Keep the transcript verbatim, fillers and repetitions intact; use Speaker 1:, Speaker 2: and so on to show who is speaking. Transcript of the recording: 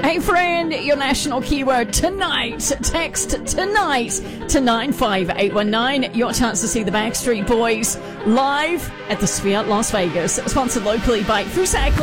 Speaker 1: Hey friend, your national keyword tonight. Text tonight to nine five eight one nine. Your chance to see the Backstreet Boys live at the Sphere Las Vegas. Sponsored locally by Fusaka.